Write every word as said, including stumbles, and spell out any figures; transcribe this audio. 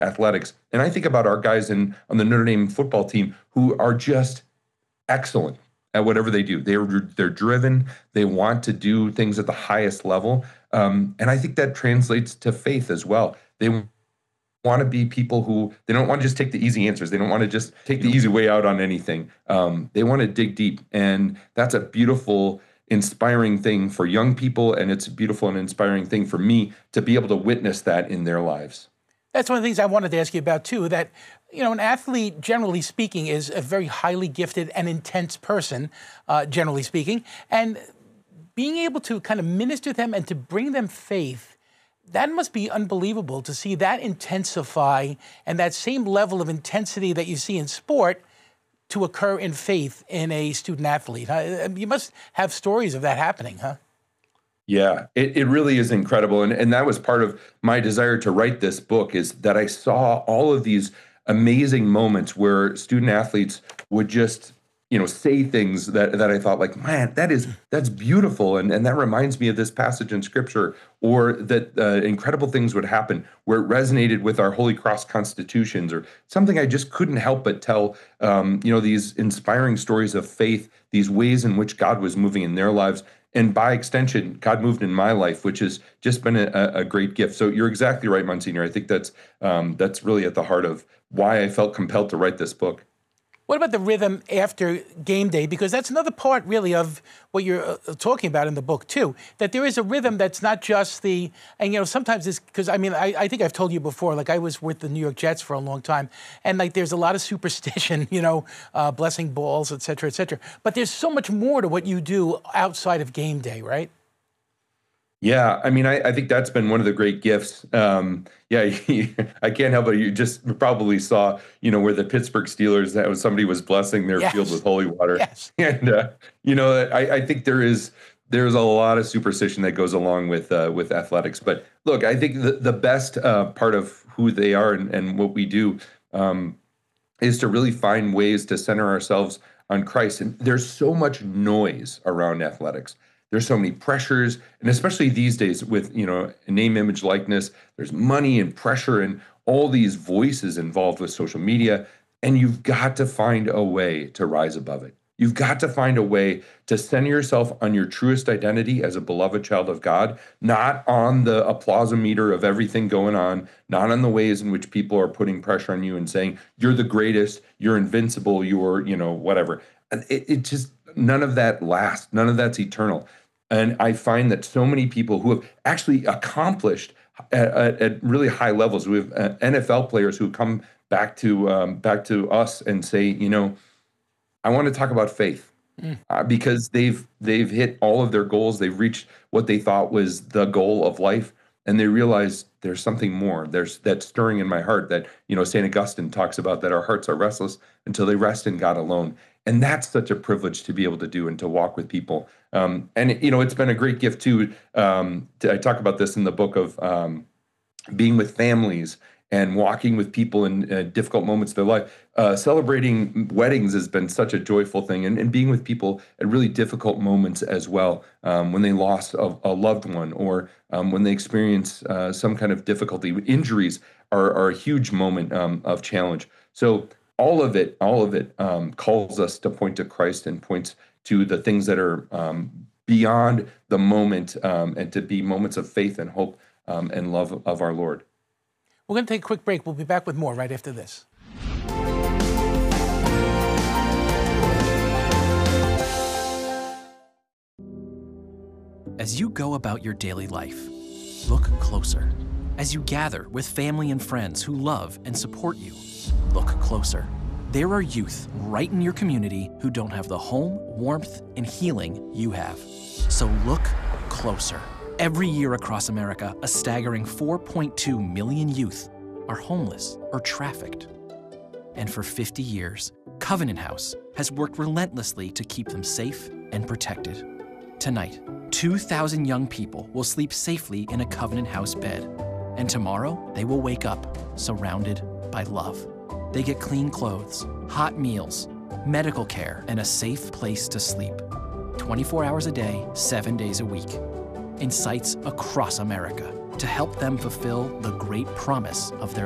athletics. And I think about our guys in on the Notre Dame football team who are just excellent at whatever they do. They're they're driven. They want to do things at the highest level, um, and I think that translates to faith as well. They want to be people who they don't want to just take the easy answers. They don't want to just take the easy way out on anything. Um, they want to dig deep, and that's a beautiful, inspiring thing for young people, and it's a beautiful and inspiring thing for me to be able to witness that in their lives. That's one of the things I wanted to ask you about, too, that, you know, an athlete, generally speaking, is a very highly gifted and intense person, uh, generally speaking. And being able to kind of minister to them and to bring them faith, that must be unbelievable to see that intensify and that same level of intensity that you see in sport to occur in faith in a student athlete. Huh? You must have stories of that happening, huh? Yeah, it, it really is incredible. And, and that was part of my desire to write this book, is that I saw all of these amazing moments where student athletes would just, you know, say things that, that I thought, like, man, that is, that's beautiful. And, and that reminds me of this passage in scripture, or that uh, incredible things would happen where it resonated with our Holy Cross constitutions, or something I just couldn't help but tell, um, you know, these inspiring stories of faith, these ways in which God was moving in their lives. And by extension, God moved in my life, which has just been a, a great gift. So you're exactly right, Monsignor. I think that's um, that's really at the heart of why I felt compelled to write this book. What about the rhythm after game day? Because that's another part, really, of what you're uh, talking about in the book, too, that there is a rhythm that's not just the, and, you know, sometimes it's, because, I mean, I, I think I've told you before, like, I was with the New York Jets for a long time, and, like, there's a lot of superstition, you know, uh, blessing balls, et cetera, et cetera. But there's so much more to what you do outside of game day, right? Yeah, I mean, I, I think that's been one of the great gifts. Um, yeah, I can't help it. You just probably saw, you know, where the Pittsburgh Steelers, that was somebody was blessing their yes. field with holy water. Yes. And, uh, you know, I, I think there is there's a lot of superstition that goes along with uh, with athletics. But look, I think the, the best uh, part of who they are and, and what we do um, is to really find ways to center ourselves on Christ. And there's so much noise around athletics. There's so many pressures, and especially these days with, you know, name, image, likeness, there's money and pressure and all these voices involved with social media, and you've got to find a way to rise above it. You've got to find a way to center yourself on your truest identity as a beloved child of God, not on the applausometer of everything going on, not on the ways in which people are putting pressure on you and saying, you're the greatest, you're invincible, you're, you know, whatever. It, it just, none of that lasts. None of that's eternal. And I find that so many people who have actually accomplished at, at, at really high levels, we have uh, N F L players who come back to um, back to us and say, you know, I want to talk about faith mm. uh, because they've they've hit all of their goals. They've reached what they thought was the goal of life, and they realize there's something more. There's that stirring in my heart that, you know, Saint Augustine talks about, that our hearts are restless until they rest in God alone. And that's such a privilege to be able to do and to walk with people. Um, and, you know, it's been a great gift, too. Um, to, I talk about this in the book of um, being with families and walking with people in uh, difficult moments of their life. Uh, celebrating weddings has been such a joyful thing, and, and being with people at really difficult moments as well, um, when they lost a, a loved one, or um, when they experience uh, some kind of difficulty. Injuries are, are a huge moment um, of challenge. So all of it, all of it um, calls us to point to Christ and points to the things that are um, beyond the moment, um, and to be moments of faith and hope um, and love of our Lord. We're going to take a quick break. We'll be back with more right after this. As you go about your daily life, look closer. As you gather with family and friends who love and support you, look closer. There are youth right in your community who don't have the home, warmth, and healing you have. So look closer. Every year across America, a staggering four point two million youth are homeless or trafficked. And for fifty years, Covenant House has worked relentlessly to keep them safe and protected. Tonight, two thousand young people will sleep safely in a Covenant House bed. And tomorrow, they will wake up surrounded by love. They get clean clothes, hot meals, medical care, and a safe place to sleep. twenty-four hours a day, seven days a week. In sites across America to help them fulfill the great promise of their